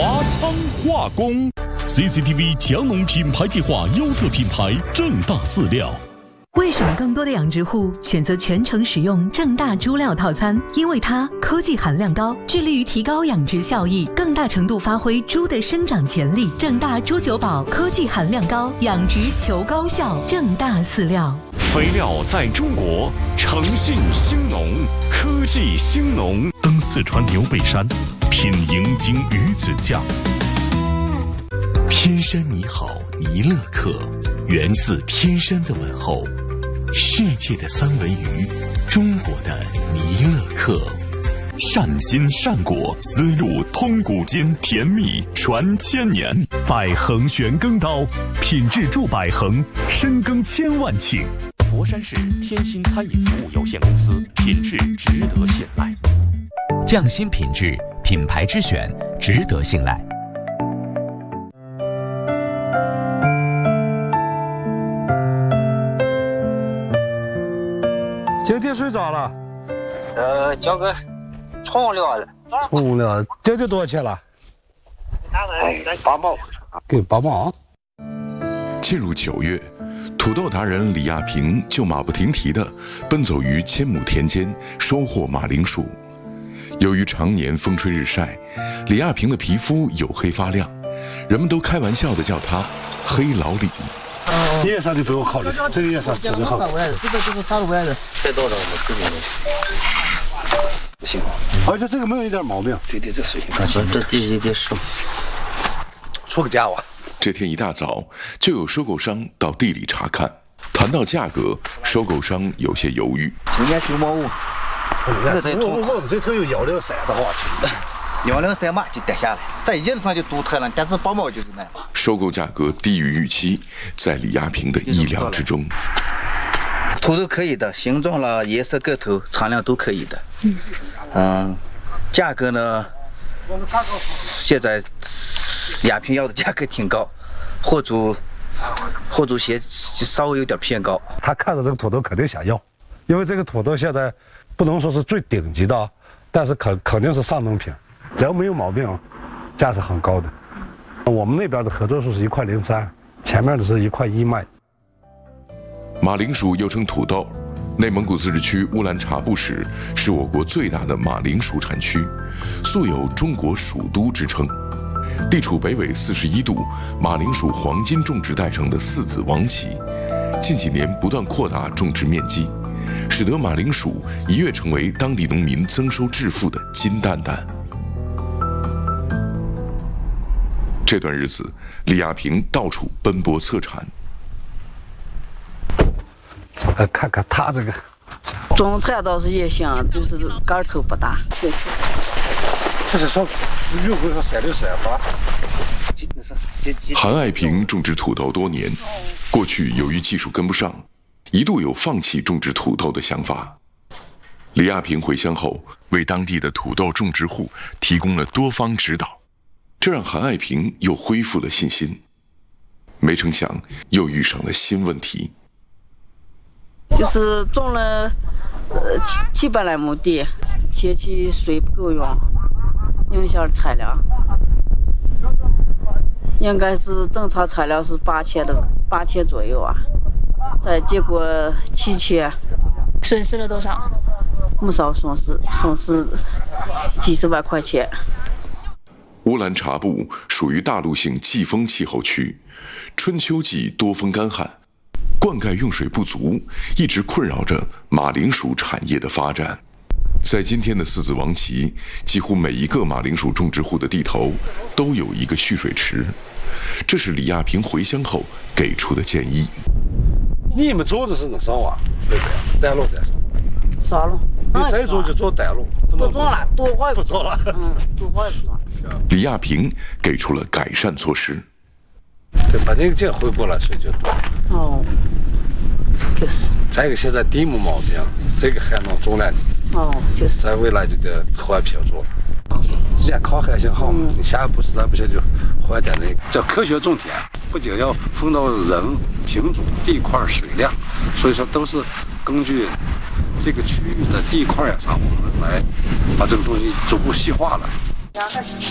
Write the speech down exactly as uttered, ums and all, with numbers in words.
华昌化工 C C T V 强农品牌计划优特品牌正大饲料。 为什么更多的养殖户选择全程使用正大猪料套餐？因为它科技含量高，致力于提高养殖效益，更大程度发挥猪的生长潜力。正大猪九宝科技含量高，养殖求高效。正大饲料， 肥料在中国，诚信兴农，科技兴农。 登四川牛背山，品银鲸鱼子酱。 天山你好，尼勒克，源自天山的问候。世界的三文鱼，中国的尼勒克。 善心善果，丝路通古今，甜蜜传千年。 百恒玄耕刀，品质助百恒，深耕千万顷。 佛山市天心餐饮服务有限公司，品质值得信赖。 匠心品质，品牌之选，值得信赖。 今天睡着了？ 呃，交给冲料了。 冲料，今天多少钱了？ 哎，八毛。 给八毛。 进入九月，土豆达人李亚平就马不停蹄地奔走于千亩田间，收获马铃薯。由于常年风吹日晒，李亚平的皮肤黝黑发亮，人们都开玩笑地叫他“黑老李”。 叶上就不用考虑，这个叶上特别好。 这个就是大陆外的，再多少我这个不行， 而且这个没有一点毛病。 对对，这水感觉这第一第十，出个价哇！ 这天一大早，就有收购商到地里查看。谈到价格，收购商有些犹豫。 今年九毛五， 这这我我们这头有幺零三的话， 幺零三嘛就跌下来，在叶子上就独特了，但是八毛就是那。 收购价格低于预期，在李亚平的意料之中。 土豆可以的，形状了、颜色、个头、产量都可以的。嗯，嗯，价格呢，现在亚平要的价格挺高，货主货主嫌稍微有点偏高。 他看着这个土豆肯定想要，因为这个土豆现在不能说是最顶级的，但是肯肯定是上等品，只要没有毛病，价是很高的。我们那边的合作数是一块零三，前面的是一块一卖。 马铃薯又称土豆，内蒙古自治区乌兰察布市是我国最大的马铃薯产区，素有中国蜀都之称。地处北纬四十一度，马铃薯黄金种植带上的四子王旗，近几年不断扩大种植面积，使得马铃薯一跃成为当地农民增收致富的金蛋蛋。这段日子，李亚平到处奔波策产。 来看看他这个， 种菜倒是也行，就是杆头不大。 这是上运回上三六三八。 韩爱平种植土豆多年，过去由于技术跟不上，一度有放弃种植土豆的想法。李亚平回乡后，为当地的土豆种植户提供了多方指导。这让韩爱平又恢复了信心，没成想又遇上了新问题。 就是种了呃七七百来亩地，前期水不够用，影响产量。应该是正常产量是八千的八千左右啊，再结果七千， 损失了多少？ 不少损失，损失几十万块钱。 乌兰察布属于大陆性季风气候区，春秋季多风干旱，灌溉用水不足，一直困扰着马铃薯产业的发展。在今天的四子王旗，几乎每一个马铃薯种植户的地头都有一个蓄水池，这是李亚平回乡后给出的建议。 你们做的是哪啥啊？对不对？单路单上。 少了。 你再做就做单路， 不做了，多花也不做了。 嗯，多花也不做。 李亚平给出了改善措施。 对，把那个劲回过来，水就多。 哦，就是。 再一个，现在地没毛病，这个还能种两年。 哦，就是。 在未来就得换品种。先靠还行好嘛，你下一步实在不行就换点那个。叫科学种田，不仅要分到人、品种、地块、水量，所以说都是根据这个区域的地块呀啥，我们来把这个东西逐步细化了。